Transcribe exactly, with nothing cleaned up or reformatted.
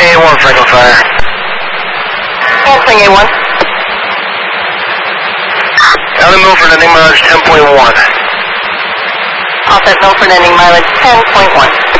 A one, Franklin Fire. Answering A one. Ellie Milford, ending mileage ten point one. Offset Milford, ending mileage ten point one.